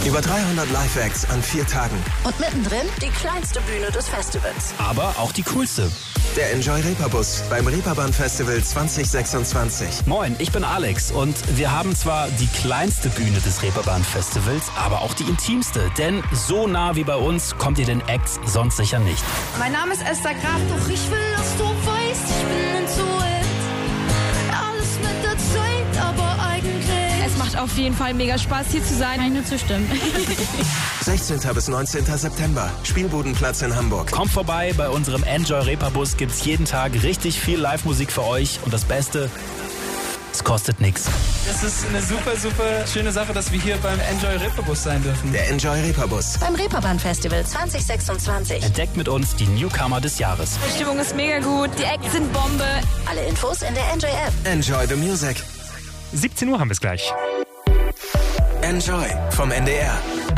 Über 300 Live-Acts an 4 Tagen. Und mittendrin die kleinste Bühne des Festivals. Aber auch die coolste. Der Enjoy Reeperbus beim Reeperbahn Festival 2026. Moin, ich bin Alex und wir haben zwar die kleinste Bühne des Reeperbahn Festivals, aber auch die intimste. Denn so nah wie bei uns kommt ihr den Acts sonst sicher nicht. Mein Name ist Esther Graf, doch ich will, dass du weißt, ich bin intuit. Alles mit der Zeit, aber eigentlich... Es macht auf jeden Fall mega Spaß, hier zu sein. Nur zu stimmen. 16. bis 19. September. Spielbodenplatz in Hamburg. Kommt vorbei, bei unserem Enjoy Reeperbus gibt's jeden Tag richtig viel Live-Musik für euch. Und das Beste, es kostet nichts. Es ist eine super, super schöne Sache, dass wir hier beim Enjoy Reeperbus sein dürfen. Der Enjoy Reeperbus. Beim Reeperbahn Festival 2026. Entdeckt mit uns die Newcomer des Jahres. Die Stimmung ist mega gut, die Acts sind Bombe. Alle Infos in der Enjoy-App. Enjoy the music. 17 Uhr haben wir es gleich. Enjoy vom NDR.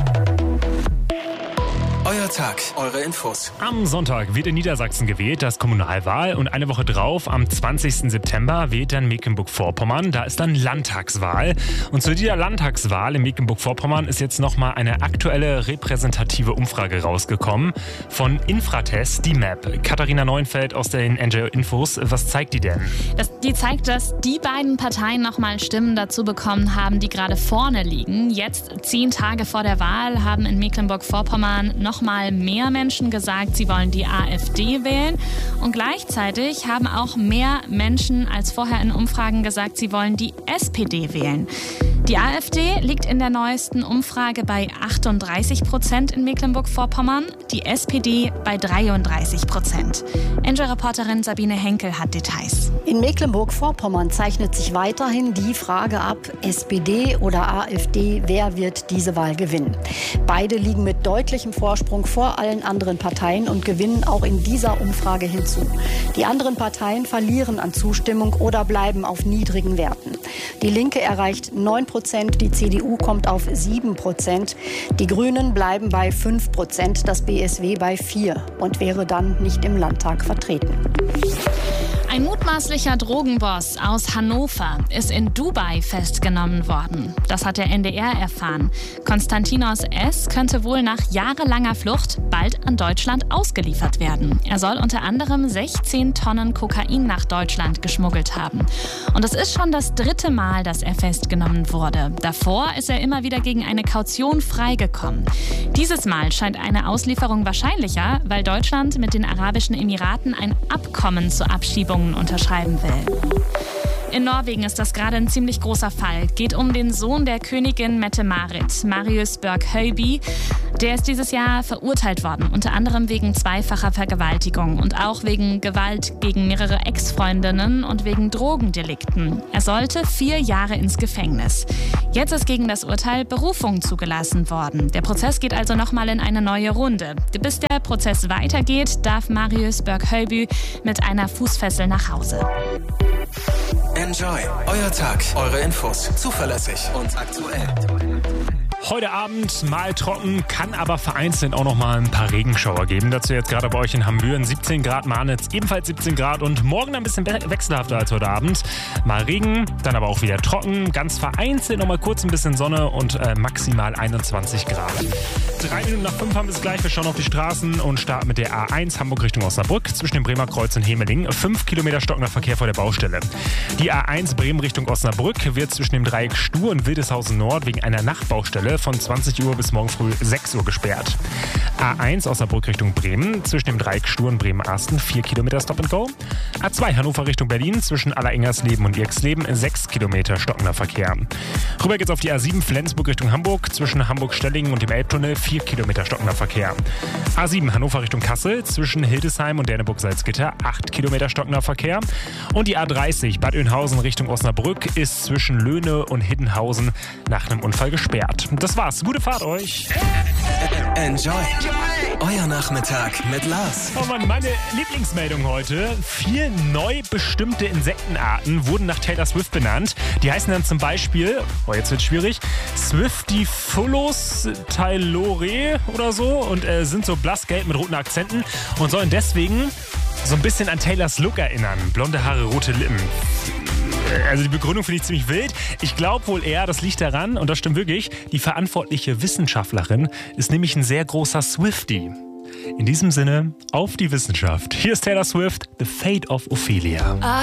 Euer Tag, eure Infos. Am Sonntag wird in Niedersachsen gewählt, das Kommunalwahl. Und eine Woche drauf, am 20. September, wählt dann Mecklenburg-Vorpommern. Da ist dann Landtagswahl. Und zu dieser Landtagswahl in Mecklenburg-Vorpommern ist jetzt nochmal eine aktuelle repräsentative Umfrage rausgekommen von Infratest, die Map. Katharina Neuenfeld aus den NJ Infos. Was zeigt die denn? Die zeigt, dass die beiden Parteien nochmal Stimmen dazu bekommen haben, die gerade vorne liegen. Jetzt, 10 Tage vor der Wahl, haben in Mecklenburg-Vorpommern nochmal mehr Menschen gesagt, sie wollen die AfD wählen. Und gleichzeitig haben auch mehr Menschen als vorher in Umfragen gesagt, sie wollen die SPD wählen. Die AfD liegt in der neuesten Umfrage bei 38% in Mecklenburg-Vorpommern, die SPD bei 33%. NJ-Reporterin Sabine Henkel hat Details. In Mecklenburg-Vorpommern zeichnet sich weiterhin die Frage ab, SPD oder AfD, wer wird diese Wahl gewinnen? Beide liegen mit deutlichem Vorsprung vor allen anderen Parteien und gewinnen auch in dieser Umfrage hinzu. Die anderen Parteien verlieren an Zustimmung oder bleiben auf niedrigen Werten. Die Linke erreicht 9%, die CDU kommt auf 7%, die Grünen bleiben bei 5%, das BSW bei 4% und wäre dann nicht im Landtag vertreten. Ein mutmaßlicher Drogenboss aus Hannover ist in Dubai festgenommen worden. Das hat der NDR erfahren. Konstantinos S. könnte wohl nach jahrelanger Flucht bald an Deutschland ausgeliefert werden. Er soll unter anderem 16 Tonnen Kokain nach Deutschland geschmuggelt haben. Und es ist schon das 3. Mal, dass er festgenommen wurde. Davor ist er immer wieder gegen eine Kaution freigekommen. Dieses Mal scheint eine Auslieferung wahrscheinlicher, weil Deutschland mit den Arabischen Emiraten ein Abkommen zur Abschiebung unterschreiben will. In Norwegen ist das gerade ein ziemlich großer Fall. Geht um den Sohn der Königin Mette-Marit, Marius Berg-Høiby. Der ist dieses Jahr verurteilt worden, unter anderem wegen zweifacher Vergewaltigung und auch wegen Gewalt gegen mehrere Ex-Freundinnen und wegen Drogendelikten. Er sollte 4 Jahre ins Gefängnis. Jetzt ist gegen das Urteil Berufung zugelassen worden. Der Prozess geht also nochmal in eine neue Runde. Bis der Prozess weitergeht, darf Marius Berg-Høiby mit einer Fußfessel nach Hause. Enjoy, euer Tag, eure Infos, zuverlässig und aktuell. Heute Abend mal trocken, kann aber vereinzelt auch noch mal ein paar Regenschauer geben. Dazu jetzt gerade bei euch in Hambüren 17 Grad, Marnitz ebenfalls 17 Grad und morgen ein bisschen wechselhafter als heute Abend. Mal Regen, dann aber auch wieder trocken, ganz vereinzelt noch mal kurz ein bisschen Sonne und maximal 21 Grad. 3 Minuten nach 5 haben wir es gleich. Wir schauen auf die Straßen und starten mit der A1 Hamburg Richtung Osnabrück zwischen dem Bremer Kreuz und Hemeling. 5 Kilometer stockender Verkehr vor der Baustelle. Die A1 Bremen Richtung Osnabrück wird zwischen dem Dreieck Stur und Wildeshausen Nord wegen einer Nachtbaustelle von 20 Uhr bis morgen früh 6 Uhr gesperrt. A1 Osnabrück Richtung Bremen zwischen dem Dreieck Stur und Bremen-Arsten 4 Kilometer Stop and Go. A2 Hannover Richtung Berlin zwischen Allerengersleben und Irxleben 6 Kilometer stockender Verkehr. Rüber geht's auf die A7 Flensburg Richtung Hamburg zwischen Hamburg-Stellingen und dem Elbtunnel 4 Kilometer stockender Verkehr. A7 Hannover Richtung Kassel zwischen Hildesheim und Derneburg-Salzgitter 8 Kilometer stockender Verkehr. Und die A30 Bad Oeynhausen Richtung Osnabrück ist zwischen Löhne und Hiddenhausen nach einem Unfall gesperrt. Das war's. Gute Fahrt euch. Enjoy. Euer Nachmittag mit Lars. Oh Mann, meine Lieblingsmeldung heute. 4 neu bestimmte Insektenarten wurden nach Taylor Swift benannt. Die heißen dann zum Beispiel, jetzt wird's schwierig, Swiftifulus Tylore oder so und sind so blassgelb mit roten Akzenten und sollen deswegen so ein bisschen an Taylors Look erinnern. Blonde Haare, rote Lippen. Also die Begründung finde ich ziemlich wild. Ich glaube wohl eher, das liegt daran, und das stimmt wirklich, die verantwortliche Wissenschaftlerin ist nämlich ein sehr großer Swiftie. In diesem Sinne, auf die Wissenschaft. Hier ist Taylor Swift, The Fate of Ophelia.